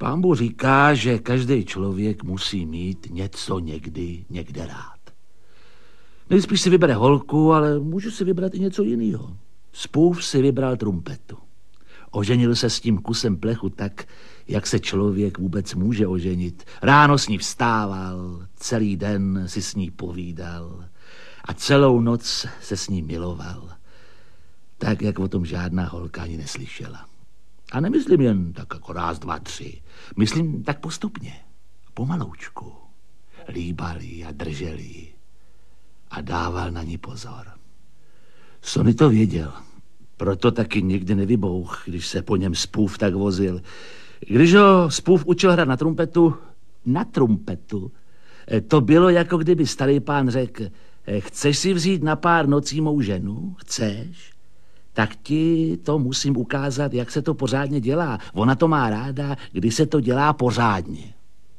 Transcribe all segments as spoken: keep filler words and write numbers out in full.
Pán Bůh říká, že každý člověk musí mít něco někdy, někde rád. Nejspíš si vybere holku, ale může si vybrat i něco jiného. Spův si vybral trumpetu. Oženil se s tím kusem plechu tak, jak se člověk vůbec může oženit. Ráno s ní vstával, celý den si s ní povídal a celou noc se s ní miloval. Tak, jak o tom žádná holka ani neslyšela. A nemyslím jen tak jako raz, dva, tři. Myslím tak postupně, pomaloučku. Líbali a drželi a dával na ní pozor. Sonny to věděl, proto taky nikdy nevybouch, když se po něm Spův tak vozil. Když ho Spův učil hrát na trumpetu, na trumpetu, to bylo, jako kdyby starý pán řekl, chceš si vzít na pár nocí mou ženu? Chceš? Tak ti to musím ukázat, jak se to pořádně dělá. Ona to má ráda, když se to dělá pořádně.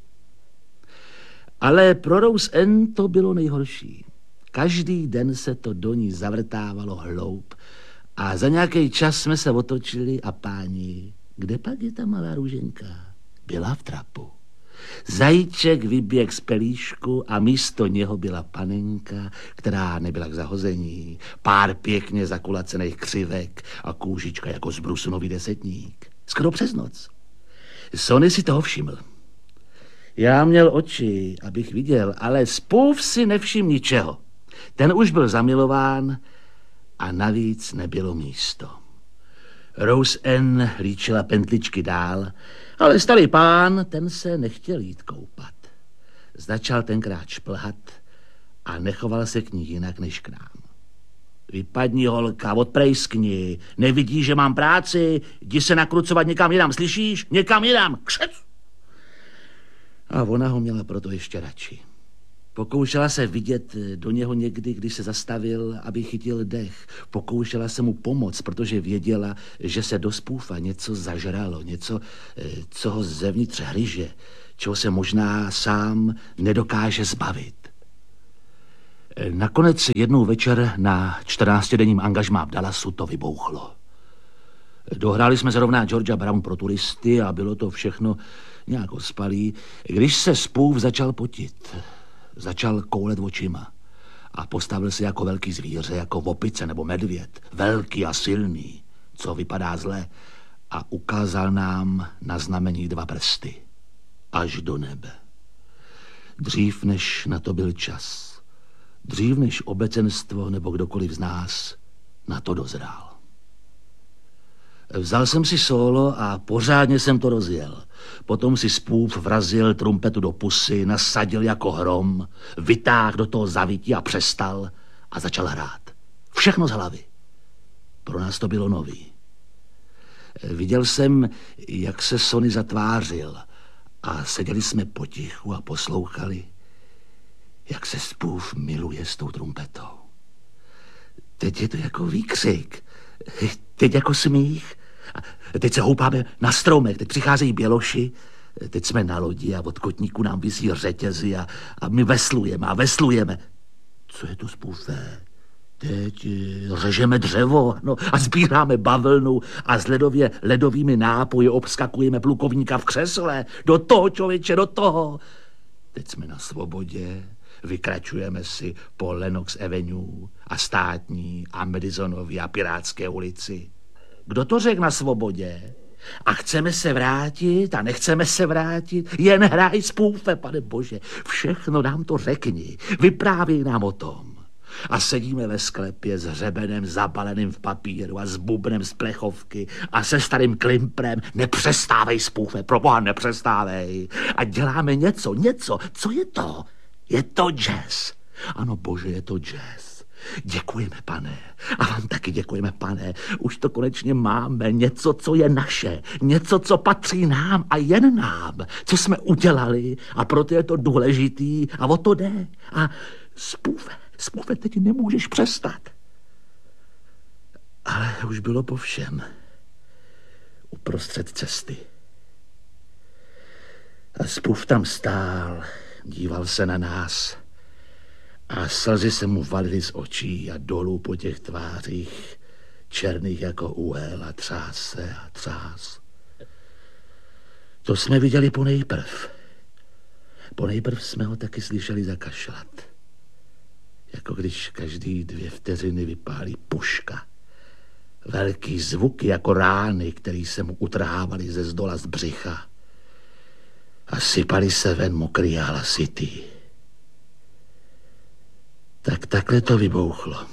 Ale pro Rose Ann to bylo nejhorší. Každý den se to do ní zavrtávalo hloub a za nějaký čas jsme se otočili a páni, kde pak je ta malá růženka? Byla v trapu. Zajíček vyběh z pelíšku a místo něho byla panenka, která nebyla k zahození, pár pěkně zakulacených křivek a kůžička jako z brusunový desetník. Skoro přes noc. Sonny si toho všiml. Já měl oči, abych viděl, ale Spův si nevšiml ničeho. Ten už byl zamilován a navíc nebylo místo. Rose Ann líčila pentličky dál, ale starý pán, ten se nechtěl jít koupat. Začal tenkrát šplhat a nechoval se k ní jinak než k nám. Vypadni, holka, odprejskni, nevidíš, že mám práci, jdi se nakrucovat někam jinam, slyšíš? Někam jinam, kšec! A ona ho měla proto ještě radši. Pokoušela se vidět do něho někdy, když se zastavil, aby chytil dech. Pokoušela se mu pomoct, protože věděla, že se do Spůva něco zažralo, něco, co ho zevnitř hryže, čeho se možná sám nedokáže zbavit. Nakonec jednou večer na čtrnáctidenním angažmá v Dallasu to vybouchlo. Dohráli jsme zrovna Georgia Brown pro turisty a bylo to všechno nějak ospalý, když se Spův začal potit. Začal koulet očima a postavil se jako velký zvíře, jako opice nebo medvěd, velký a silný, co vypadá zle, a ukázal nám na znamení dva prsty, až do nebe. Dřív, než na to byl čas, dřív, než obecenstvo nebo kdokoliv z nás na to dozrál. Vzal jsem si sólo a pořádně jsem to rozjel. Potom si Spův vrazil trumpetu do pusy, nasadil jako hrom, vytáhl do toho zavití a přestal a začal hrát. Všechno z hlavy. Pro nás to bylo nový. Viděl jsem, jak se Sonny zatvářil a seděli jsme potichu a poslouchali, jak se Spův miluje s tou trumpetou. Teď je to jako výkřik, teď jako smích. Teď se houpáme na stromech, teď přicházejí běloši, teď jsme na lodi a od kotníku nám visí řetězy a, a my veslujeme a veslujeme. Co je to, Spůve? Teď řežeme dřevo, no, a sbíráme bavlnu a z ledově ledovými nápoji obskakujeme plukovníka v křesle. Do toho, člověče, do toho. Teď jsme na svobodě, vykračujeme si po Lenox Avenue a Státní a Madisonově a Pirátské ulici. Kdo to řekl na svobodě? A chceme se vrátit a nechceme se vrátit? Jen hraj, Spůve, pane bože, všechno nám to řekni, vyprávěj nám o tom. A sedíme ve sklepě s hřebenem zabaleným v papíru a s bubnem z plechovky a se starým klimprem. Nepřestávej, Spůve, proboha, nepřestávej. A děláme něco, něco, co je to? Je to jazz. Ano, bože, je to jazz. Děkujeme, pane. A vám taky děkujeme, pane. Už to konečně máme. Něco, co je naše. Něco, co patří nám a jen nám. Co jsme udělali a proto je to důležitý a o to jde. A Spůve, Spůve, teď nemůžeš přestat. Ale už bylo po všem. Uprostřed cesty. A Spův tam stál, díval se na nás a slzy se mu valily z očí a dolů po těch tvářích, černých jako úhel, a třás se a třás. To jsme viděli ponejprv. Ponejprv jsme ho taky slyšeli zakašlat. Jako když každý dvě vteřiny vypálí puška. Velký zvuk jako rány, který se mu utrhávaly ze zdola z břicha. A sypali se ven mokrý a hlasitý. Tak takhle to vybouchlo.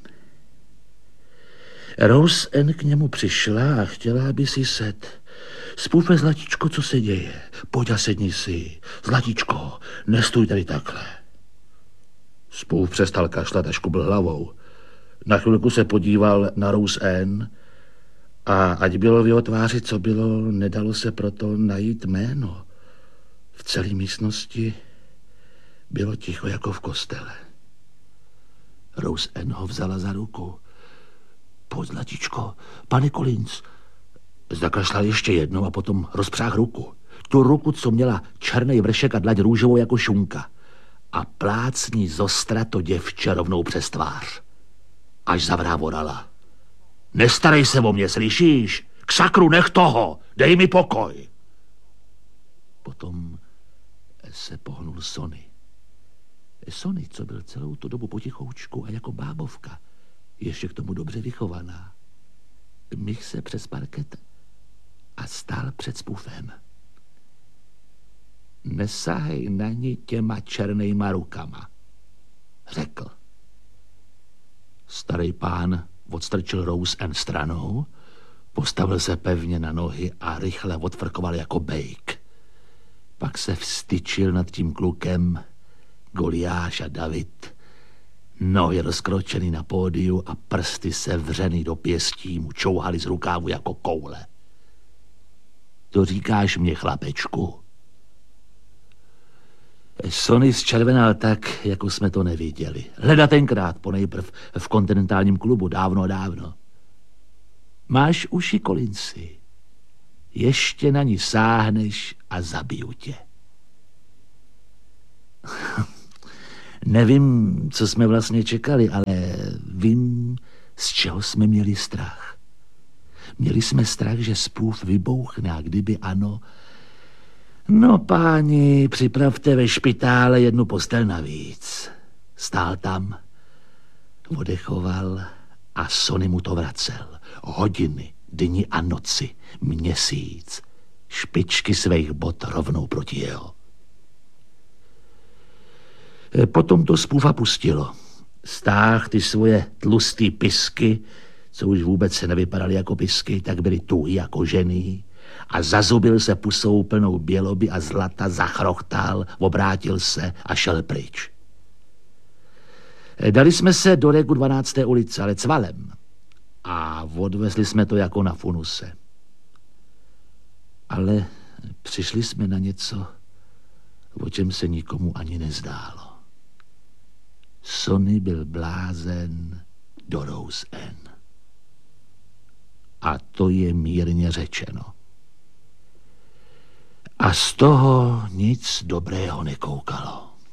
Rose Ann k němu přišla a chtěla, aby si set. Spůjme, Zlatičko, co se děje. Pojď a sedni si. Zlatičko, nestůj tady takhle. Spův přestal kašlat a škubl hlavou. Na chvilku se podíval na Rose Ann a ať bylo v jeho tváři, co bylo, nedalo se proto najít jméno. V celé místnosti bylo ticho jako v kostele. Rose Ann ho vzala za ruku. Pojď, Zlatičko, pane Collins. Zakašlal ještě jednou a potom rozpřáhl ruku. Tu ruku, co měla černý vršek a dlať růžovou jako šunka. A plácní zostra to děvče rovnou přes tvář. Až zavrávorala. Nestarej se o mě, slyšíš? K sakru, nech toho, dej mi pokoj. Potom se pohnul Sonny. Sonny, co byl celou tu dobu potichoučku a jako bábovka, ještě k tomu dobře vychovaná. Mich se přes parket a stál před spůfem. Nesahej na ní těma černejma rukama, řekl. Starý pán odstrčil Rose Ann stranou, postavil se pevně na nohy a rychle odfrkoval jako bejk. Pak se vstyčil nad tím klukem Goliáš a David, nohy rozkročený na pódiu a prsty se vřený do pěstí mu čouhaly z rukávu jako koule. To říkáš mě, chlapečku? Sonny zčervenal tak, jako jsme to neviděli. Hleda tenkrát ponejprv v kontinentálním klubu, dávno, dávno. Máš uši, Collinsi. Ještě na ní sáhneš a zabiju tě. Nevím, co jsme vlastně čekali, ale vím, z čeho jsme měli strach. Měli jsme strach, že spův vybouchne a kdyby ano... No, páni, připravte ve špitále jednu postel navíc. Stál tam, odechoval a Sonny mu to vracel. Hodiny, dny a noci, měsíc. Špičky svých bot rovnou proti jeho. Potom to spůva pustilo. Stáh ty svoje tlustý pisky, co už vůbec se nevypadaly jako pisky, tak byly tuhý jako žený. A zazubil se pusou plnou běloby a zlata, zachrochtal, obrátil se a šel pryč. Dali jsme se do Regu dvanácté ulice, ale cvalem. A odvezli jsme to jako na funuse. Ale přišli jsme na něco, o čem se nikomu ani nezdálo. Sonny byl blázen do Rose Ann. A to je mírně řečeno. A z toho nic dobrého nekoukalo.